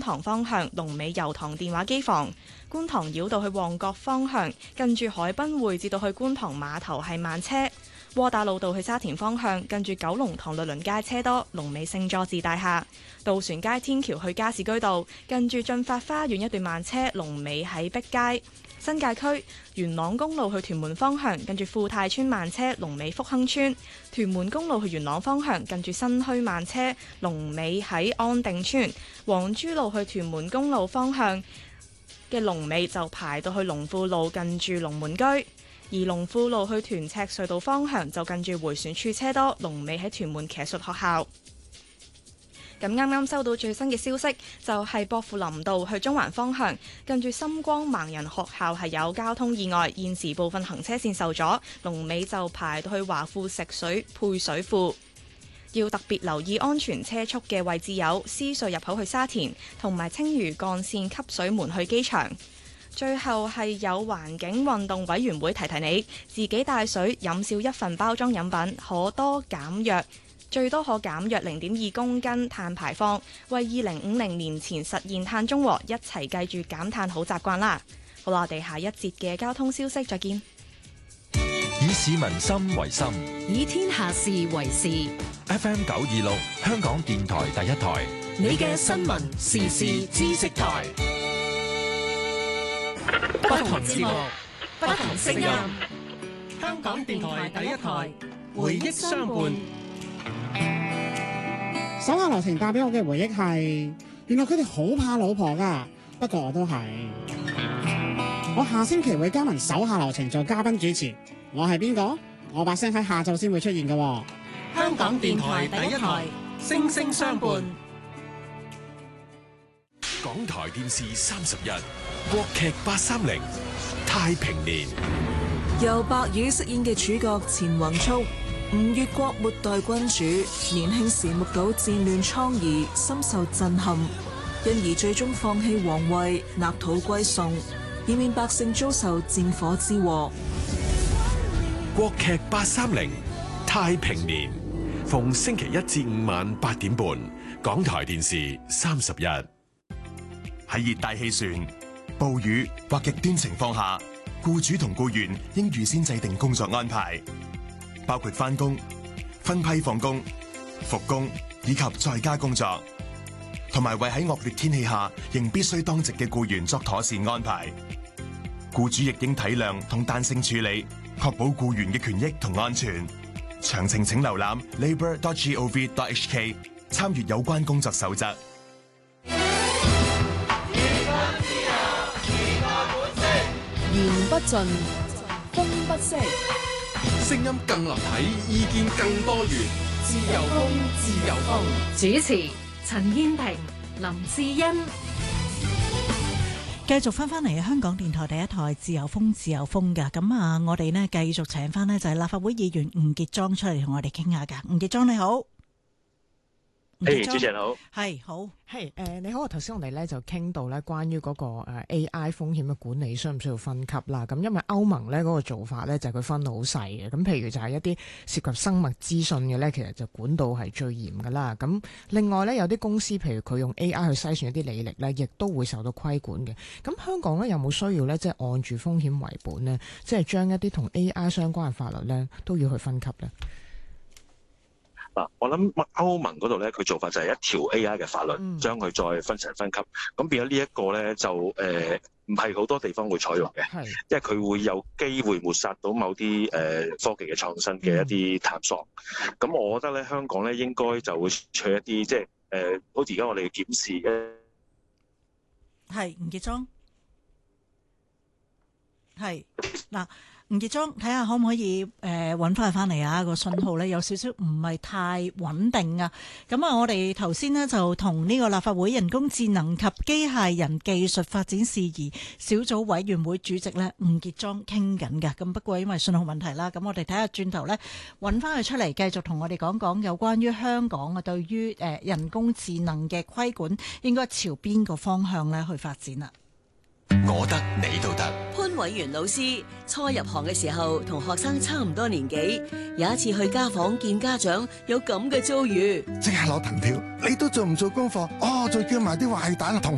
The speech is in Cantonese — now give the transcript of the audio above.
塘方向龍尾油塘電話機房。觀塘繞道去旺角方向，近住海濱匯至到去觀塘碼頭係慢車。窩打老道去沙田方向，近住九龍塘律倫街車多，龍尾聖佐治大廈。渡船街天橋去加士居道，近住駿發花園一段慢車，龍尾喺碧街。新界區元朗公路去屯門方向，近住富泰村慢車，龍尾福亨村。屯門公路去元朗方向，近住新墟慢車，龍尾喺安定村。黃珠路去屯門公路方向嘅龍尾就排到去龍富路，近住龍門居。而龍富路去屯赤隧道方向就近住迴旋處車多，龍尾喺屯門騎術學校。咁啱啱收到最新嘅消息，就係薄扶林道去中環方向，近住深光盲人學校係有交通意外，現時部分行車線受阻，龍尾就排到去華富食水配水庫。要特別留意安全車速嘅位置有獅隧入口去沙田，同埋青嶼幹線汲水門去機場。最後係有環境運動委員會提提你，自己帶水飲少一份包裝飲品，最多可減約0.2公斤碳排放，為2050年前實現碳中和，一齊繼住減碳好習慣啦！好啦，我哋下一節嘅交通消息再見。 以市民心為心， 以天下事為事。 FM 926香港電台第一台， 你嘅新聞時事知識台， 不同節目， 不同聲音。 香港電台第一台，回憶相伴。 手下留情帶俾我嘅回憶係，原來佢哋好怕老婆㗎，不過我都係。我下星期會加盟手下留情做嘉賓主持，我係邊個？我把聲喺下晝先會出現㗎。 香港電台第一台，聲聲相伴。 港台電視30日，國劇830太平年， 由白宇飾演嘅主角錢宏速，吳越國末代君主，年輕時目睹戰亂瘡痍，深受震撼，因而最終放棄皇位，納土歸宋，以免百姓遭受戰火之禍。 國劇830太平年，逢星期1至5晚8點半，港台電視30日。 喺熱帶氣旋、暴雨或極端情況下，僱主同僱員應預先制定工作安排，包括返工、分批放工、復工以及在家工作，同埋為喺惡劣天氣下仍必須當值嘅僱員作妥善安排。僱主亦應體諒同彈性處理，確保僱員嘅權益同安全。詳情請瀏覽 labour.gov.hk， 參閱有關工作守則。 言不盡，風不息， 聲音更立體，意見更多元。自由風，自由風。 主持陳燕萍、林志欣。 繼續翻嚟香港電台第一台自由風自由風嘅，咁啊我哋呢繼續請翻呢就係立法會議員吳傑莊出嚟同我哋傾下噶。吳傑莊你好。 主持人好， 係好， 你好。頭先我哋咧就傾到咧關於嗰個AI 風險嘅管理需唔需要分級啦？咁因為歐盟咧嗰個做法咧就係佢分到好細嘅，咁譬如就係一啲涉及生物資訊嘅咧，其實就管到係最嚴噶啦。咁另外咧有啲公司譬如佢用 AI 去篩選一啲履歷咧，亦都會受到規管嘅。咁香港咧有冇需要咧即係按住風險為本咧，即係將一啲同 AI 相關嘅法律咧都要去分級咧？ 我諗歐盟嗰度咧，佢做法就係一條 AI 嘅法律，將佢再分層分級。咁變咗呢一個咧，就唔係好多地方會採用嘅，因為佢會有機會抹殺到某啲科技嘅創新嘅一啲探索。咁我覺得咧，香港咧應該就會取一啲即係好似而家我哋檢視嘅係吳傑莊，係嗱。吳傑莊，睇下可唔可以揾翻嚟啊？個信號咧有少少唔係太穩定啊！咁啊，我哋頭先呢就同呢個立法會人工智能及機械人技術發展事宜小組委員會主席咧吳傑莊傾緊嘅。咁不過因為信號問題啦，咁我哋睇下轉頭咧揾翻佢出嚟，繼續同我哋講講有關於香港啊對於人工智能嘅規管應該朝邊個方向咧去發展啦。 我得你都得。 潘偉源老師初入行嘅時候同學生差唔多年紀，有一次去家訪見家長，有咁嘅遭遇， 即刻攞藤條，你都做唔做功課？哦，再叫埋啲壞蛋同